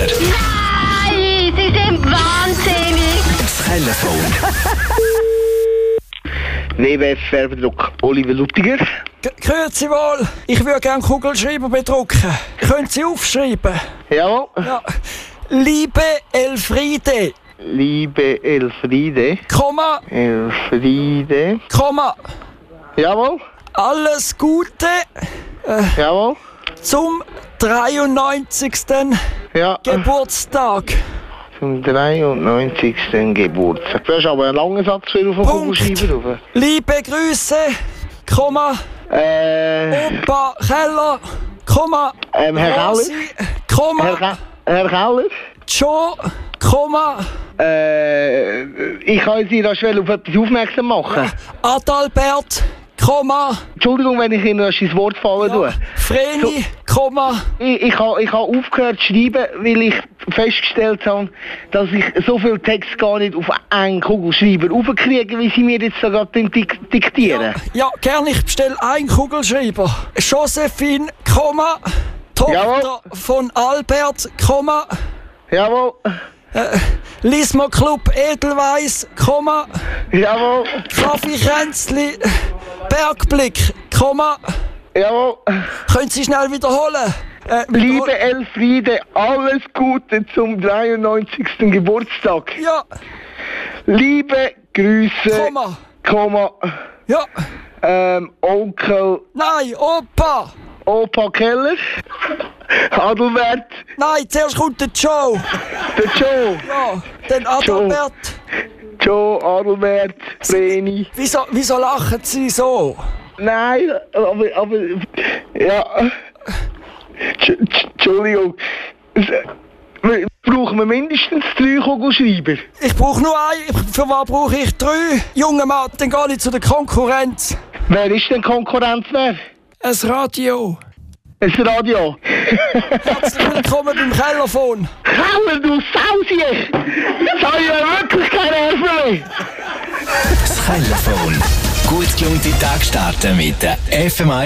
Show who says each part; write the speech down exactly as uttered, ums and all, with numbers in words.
Speaker 1: Nein, Sie sind wahnsinnig.
Speaker 2: Das Telefon.
Speaker 3: W W F Werbedruck Oliver Lutiger.
Speaker 4: G- Grüezi wohl, ich würde gerne Kugelschreiber bedrucken. Können Sie aufschreiben?
Speaker 3: Jawohl.
Speaker 4: Ja. Liebe Elfriede,
Speaker 3: Liebe Elfriede.
Speaker 4: Komma,
Speaker 3: Elfriede.
Speaker 4: Komma,
Speaker 3: Jawohl.
Speaker 4: alles Gute
Speaker 3: Jawohl.
Speaker 4: zum dreiundneunzigsten
Speaker 3: Ja.
Speaker 4: Geburtstag.
Speaker 3: Zum dreiundneunzigsten Geburtstag. Du hast aber einen langen Satz für auf den
Speaker 4: Punkt.
Speaker 3: Kugelschreiber drauf.
Speaker 4: Liebe Grüße, Komma,
Speaker 3: Äh,
Speaker 4: Opa Keller, Komma,
Speaker 3: ähm, Herr Keller.
Speaker 4: Rosi, Komma,
Speaker 3: Herr, Ke Herr Keller.
Speaker 4: Joe, Komma,
Speaker 3: Äh, ich kann Sie da schnell auf etwas aufmerksam machen.
Speaker 4: Adalbert, Komma,
Speaker 3: Entschuldigung, wenn ich Ihnen das ins Wort fallen
Speaker 4: ja,
Speaker 3: tue.
Speaker 4: Vreni, Komma,
Speaker 3: Ich, ich habe ich ha aufgehört zu schreiben, weil ich festgestellt habe, dass ich so viel Text gar nicht auf einen Kugelschreiber aufkriege, wie Sie mir jetzt da gerade dik diktieren.
Speaker 4: ja, gern, ich bestelle einen Kugelschreiber. Josephine, Komma, Tochter
Speaker 3: Jawohl.
Speaker 4: von Albert, Komma,
Speaker 3: Jawohl,
Speaker 4: Lismo Club Edelweiss, Komma,
Speaker 3: jawohl,
Speaker 4: Kaffeekränzli, Bergblick, Komma.
Speaker 3: jawohl.
Speaker 4: Können Sie schnell wiederholen? Äh,
Speaker 3: Liebe Elfriede, alles Gute zum dreiundneunzigsten Geburtstag.
Speaker 4: Ja,
Speaker 3: Liebe Grüße,
Speaker 4: Komma.
Speaker 3: Komma,
Speaker 4: Ja,
Speaker 3: ähm, Onkel,
Speaker 4: nein, Opa.
Speaker 3: Opa Keller, Adelbert,
Speaker 4: Nein, zuerst kommt der Joe.
Speaker 3: der Joe,
Speaker 4: Ja, dann Adalbert.
Speaker 3: Joe, Adelbert, Vreni.
Speaker 4: Wieso, wieso lachen Sie so?
Speaker 3: Nein, aber, aber, ja, Tsch- Tsch- Entschuldigung, wir brauchen wir mindestens drei Kugelschreiber.
Speaker 4: Ich brauche nur einen. Für was brauche ich drei? Junge Mann, dann gehe ich zu der Konkurrenz.
Speaker 3: Wer ist denn Konkurrenz wer?
Speaker 4: Ein Radio.
Speaker 3: Ein Radio.
Speaker 4: Herzlich willkommen beim Kellerphon.
Speaker 3: Keller, du Sausiech! Jetzt habe ich ja wirklich keine Nerven mehr.
Speaker 2: Das Telefon. Gut gelungene Tag starten mit der F M eins